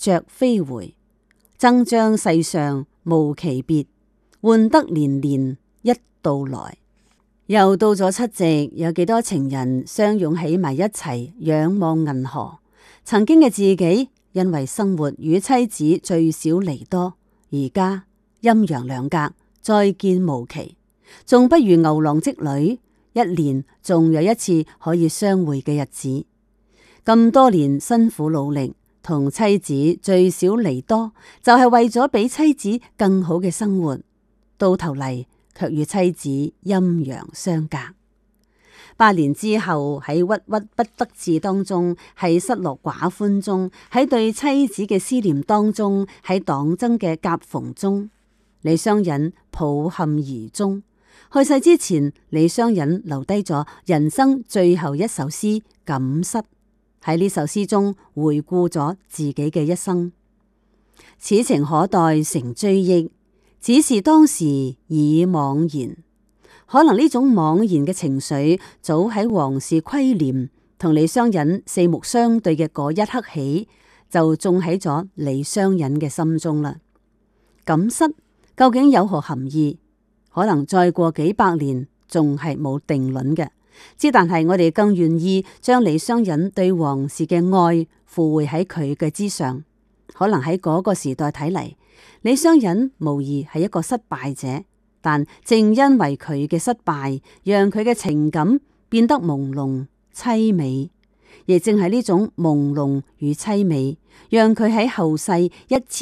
雀飛回，爭將世上無奇別，換得年年一到來。又到咗七夕，有幾多情人相擁起埋一齊仰望銀河。曾經嘅自己因為生活與妻子聚少離多，而家陰陽兩隔，再見無期，仲不如牛郎織女，一年仲有一次可以相會嘅日子。咁多年辛苦努力，同妻子聚少離多，就係為咗俾妻子更好嘅生活，到頭嚟卻與妻子陰陽相隔。8年之後，喺鬱鬱不得志當中，喺失落寡歡中，喺對妻子嘅思念當中，喺黨爭嘅夾縫中，李商隱抱憾而終。去世之前，李商隱留低咗人生最後一首詩《感失》。喺呢首詩中回顧咗自己嘅一生。此情可待成追憶，只是當時已惘然。可能呢種惘然嘅情緒，早喺王氏虧廉同李商隱四目相對嘅嗰一刻起，就種喺咗李商隱嘅心中啦。感失究竟有何含義？可能再過幾百年，仲係冇定論嘅。之但係我哋更願意將李商隱對王氏嘅愛附會喺佢嘅之上。可能喺嗰個時代睇嚟，李商隱無疑係一個失敗者。但正因為佢嘅失敗，讓佢嘅情感變得朦朧淒美，亦正係呢種朦朧與淒美，讓佢喺後世一